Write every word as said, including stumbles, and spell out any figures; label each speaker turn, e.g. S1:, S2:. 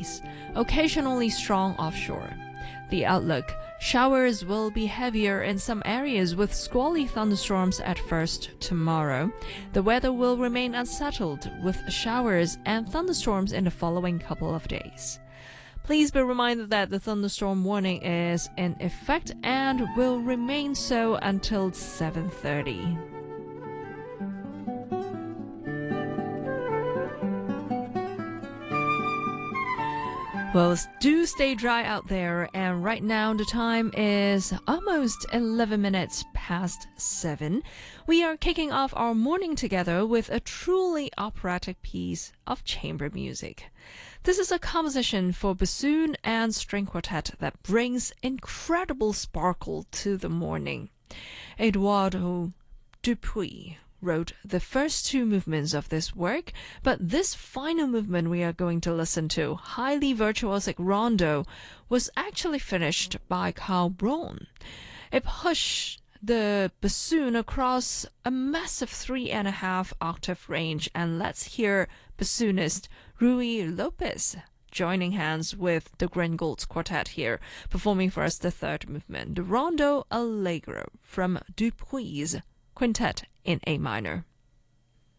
S1: breeze, occasionally strong offshore. The outlook: showers will be heavier in some areas with squally thunderstorms at first tomorrow. The weather will remain unsettled with showers and thunderstorms in the following couple of days. Please be reminded that the thunderstorm warning is in effect and will remain so until seven thirty. Well, do stay dry out there, and right now the time is almost eleven minutes past seven. We are kicking off our morning together with a truly operatic piece of chamber music. This is a composition for bassoon and string quartet that brings incredible sparkle to the morning. Eduardo Dupuy wrote the first two movements of this work, but this final movement we are going to listen to, highly virtuosic rondo, was actually finished by Karl Braun. It pushed the bassoon across a massive three and a half octave range, and let's hear bassoonist Ruy Lopez joining hands with the Green-Gold Quartet here, performing for us the third movement, the Rondo Allegro from Dupuy's Quintet in A minor.